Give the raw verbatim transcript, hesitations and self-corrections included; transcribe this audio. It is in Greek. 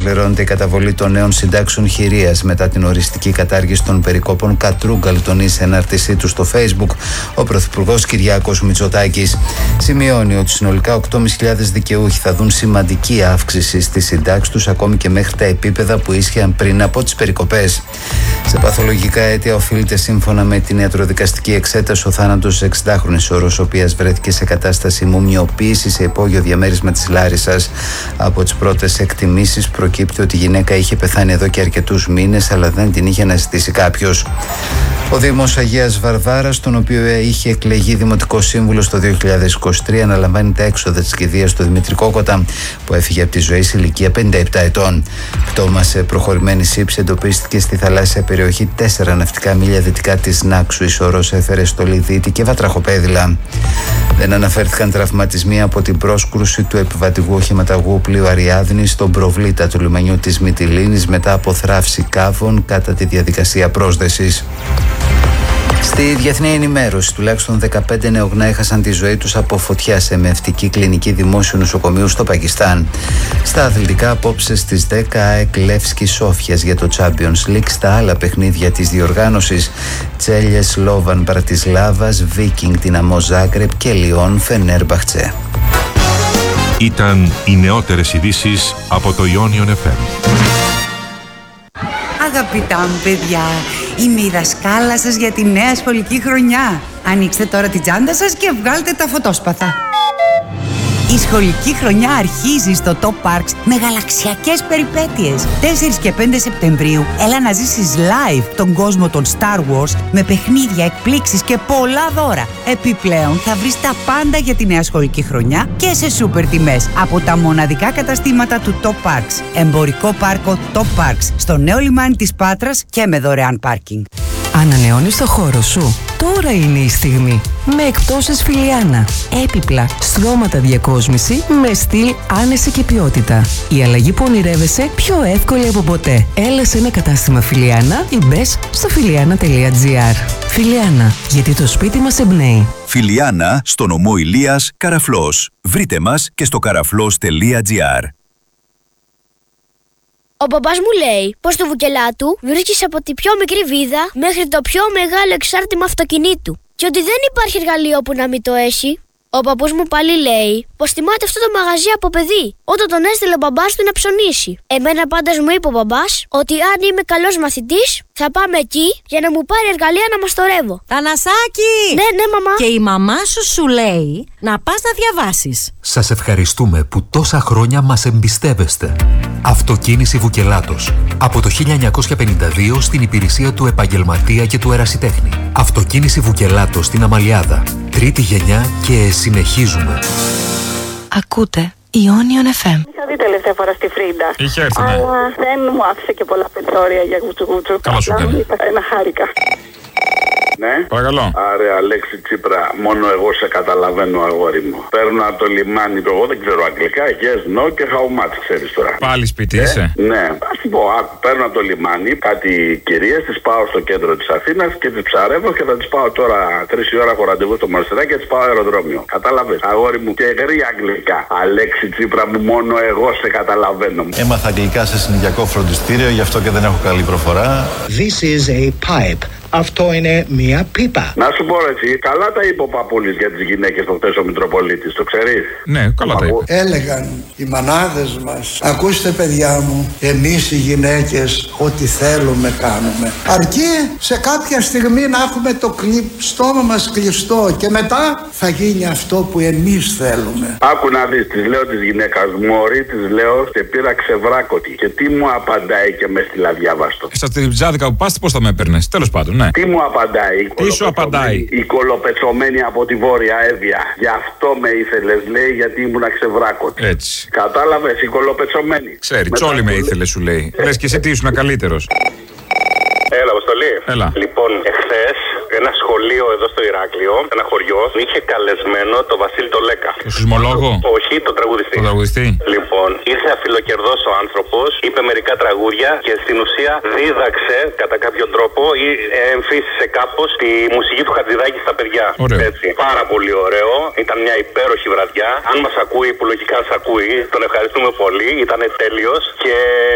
Ολοκληρώνεται η καταβολή των νέων συντάξεων χειρίας μετά την οριστική κατάργηση των περικόπων. Κατρούγκαλ τονίζει σε ανάρτησή του στο Facebook ο Πρωθυπουργός Κυριάκος Μητσοτάκης. Σημειώνει ότι συνολικά οκτώ χιλιάδες πεντακόσιοι δικαιούχοι θα δουν σημαντική αύξηση στη συντάξη τους, ακόμη και μέχρι τα επίπεδα που ίσχυαν πριν από τις περικοπές. Σε παθολογικά αίτια οφείλεται σύμφωνα με την ιατροδικαστική εξέταση ο θάνατος της εξηντάχρονης όρος, η οποία βρέθηκε σε κατάσταση μουμιοποίηση σε υπόγειο διαμέρισμα της Λάρισσας. Από τις πρώτες εκτιμήσεις προκύπτει ότι η γυναίκα είχε πεθάνει εδώ και αρκετούς μήνες, αλλά δεν την είχε αναζητήσει κάποιος. Ο Δήμος Αγίας Βαρβάρας, στον οποίο είχε εκλεγεί δημοτικός σύμβουλος το δύο χιλιάδες είκοσι τρία, αναλαμβάνει τα έξοδα της κηδείας του Δημήτρη Κόκοτα, που έφυγε από τη ζωή σε ηλικία πενήντα επτά ετών. Πτώμα σε προχωρημένη σύψη εντοπίστηκε στη θαλάσσια περιοχή τέσσερα ναυτικά μίλια δυτικά της Νάξου. Η σωρός έφερε στολή δίτη και βατραχοπέδιλα. Δεν αναφέρθηκαν τραυματισμοί από την πρόσκρουση του επιβατικού οχηματαγού πλοίου Αριάδνη στον προβλήτα του λιμανιού της Μυτιλήνης μετά από θράψη κάβων κατά τη διαδικασία πρόσδεσης. Στη διεθνή ενημέρωση, τουλάχιστον δεκαπέντε νεογνά έχασαν τη ζωή τους από φωτιά σε μευτική κλινική δημόσιου νοσοκομείου στο Πακιστάν. Στα αθλητικά, απόψε στις δέκα, ΑΕΚ Λεύσκη Σόφιας για το Champions League. Στα άλλα παιχνίδια της διοργάνωσης, Τσέλιες Λόβαν Μπρατισλάβας, Βίκινγκ Δυναμό Ζάγκρεπ και Λιόν Φενέρμπαχτσε. Ήταν οι νεότερες ειδήσεις από το Ionion εφ εμ. Αγαπητά μου παιδιά, είμαι η δασκάλα σας για τη νέα σχολική χρονιά. Ανοίξτε τώρα την τσάντα σας και βγάλτε τα φωτόσπαθα. Η σχολική χρονιά αρχίζει στο Top Parks με γαλαξιακές περιπέτειες. τέσσερις και πέντε Σεπτεμβρίου έλα να ζήσεις live τον κόσμο των Star Wars με παιχνίδια, εκπλήξεις και πολλά δώρα. Επιπλέον θα βρεις τα πάντα για τη νέα σχολική χρονιά και σε σούπερ τιμές από τα μοναδικά καταστήματα του Top Parks. Εμπορικό πάρκο Top Parks στο νέο λιμάνι της Πάτρας και με δωρεάν πάρκινγκ. Ανανεώνεις το χώρο σου? Τώρα είναι η στιγμή. Με εκπτώσεις Φιλιάνα. Έπιπλα, στρώματα διακόσμηση με στυλ, άνεση και ποιότητα. Η αλλαγή που ονειρεύεσαι πιο εύκολη από ποτέ. Έλα σε ένα κατάστημα Φιλιάνα ή μπες στο φιλιάνα τελεία τζι άρ. Φιλιάνα, γιατί το σπίτι μας εμπνέει. Φιλιάνα, στο νομό Ηλίας, Καραφλός. Βρείτε μας και στο καραφλός τελεία τζι άρ. Ο μπαμπάς μου λέει πως το βουκελάτου βρίσκεις από τη πιο μικρή βίδα μέχρι το πιο μεγάλο εξάρτημα αυτοκινήτου και ότι δεν υπάρχει εργαλείο που να μην το έχει. Ο παππούς μου πάλι λέει πως θυμάται αυτό το μαγαζί από παιδί, όταν τον έστειλε ο μπαμπάς του να ψωνίσει. Εμένα πάντως μου είπε ο μπαμπάς ότι αν είμαι καλός μαθητής θα πάμε εκεί για να μου πάρει εργαλεία να μαστορεύω. Θανασάκη! Ναι, ναι, μαμά. Και η μαμά σου σου λέει να πας να διαβάσεις. Σας ευχαριστούμε που τόσα χρόνια μας εμπιστεύεστε. Αυτοκίνηση Βουκελάτος. Από το χίλια εννιακόσια πενήντα δύο στην υπηρεσία του επαγγελματία και του ερασιτέχνη. Αυτοκίνηση Βουκελάτος στην Αμαλιάδα. Τρίτη γενιά και συνεχίζουμε. Ακούτε Ionion εφ εμ. Είχα δει τελευταία φορά στη Φρίντα. Είχε έρθει, ναι. Αλλά δεν μου άφησε και πολλά περιθώρια για κουτσουκούτσου. Καλά σου κάνει. Ένα χάρηκα. Ναι. Παρακαλώ. Άρε Αλέξη Τσίπρα, μόνο εγώ σε καταλαβαίνω, αγόρι μου. Παίρνω από το λιμάνι, το εγώ δεν ξέρω αγγλικά. Yes, no και how much, ξέρεις τώρα. Πάλι σπίτι ε? είσαι. Ναι, ας την πω. Α, παίρνω από το λιμάνι κάτι κυρίες, τις πάω στο κέντρο της Αθήνας και τις ψαρεύω και θα τις πάω τώρα τρεις η ώρα έχω ραντεβού στο Μαρσελά και τις πάω αεροδρόμιο. Κατάλαβες, αγόρι μου, και γρή αγγλικά. Αλέξη Τσίπρα μου, μόνο εγώ σε καταλαβαίνω. Έμαθα αγγλικά σε συνοικιακό φροντιστήριο, γι' αυτό και δεν έχω καλή προφορά. This is a pipe. Αυτό είναι μία πίπα. Να σου πω εσύ, καλά τα είπε ο Παπούλης για τις γυναίκες προχτές ο Μητροπολίτης, το ξέρεις? Ναι, καλά τα είπε. Έλεγαν οι μανάδες μας, ακούστε παιδιά μου, εμείς οι γυναίκες ό,τι θέλουμε κάνουμε. Αρκεί σε κάποια στιγμή να έχουμε το κλει... στόμα μας κλειστό και μετά θα γίνει αυτό που εμείς θέλουμε. Άκου να δεις, της λέω της γυναίκας, μωρή της λέω και πήρα ξεβράκωτη. Και τι μου απαντάει και με στείλα διάβαστο. Στα τριψάδικα που πας, πώς θα με έπαιρνες, τέλος πάντων. Ναι. Τι μου απαντάει, τι σου απαντάει? Η κολοπετσωμένη από τη Βόρεια Εύβοια. Γι' αυτό με ήθελες, λέει, γιατί ήμουν ξεβράκωτη. Έτσι. Κατάλαβες, η κολοπετσωμένη. Ξέρει, τσόλι με ήθελε, σου λέει. Λες και εσύ τι ήσουν καλύτερος. Έλα, Αποστολή. Έλα. Λοιπόν, εχθές ένα σχολείο εδώ στο Ηράκλειο, ένα χωριό, είχε καλεσμένο το Βασίλη το Λέκα. Το σεισμολόγο? Όχι, το τραγουδιστή. Το τραγουδιστή. Λοιπόν, ήρθε αφιλοκερδός ο άνθρωπος, είπε μερικά τραγούδια και στην ουσία δίδαξε κατά κάποιον τρόπο ή εμφύσισε κάπως τη μουσική του Χατζηδάκη στα παιδιά. Ωραίο. Έτσι. Πάρα πολύ ωραίο. Ήταν μια υπέροχη βραδιά. Αν μας ακούει, που λογικά σας ακούει, τον ευχαριστούμε πολύ. Ήταν τέλειος και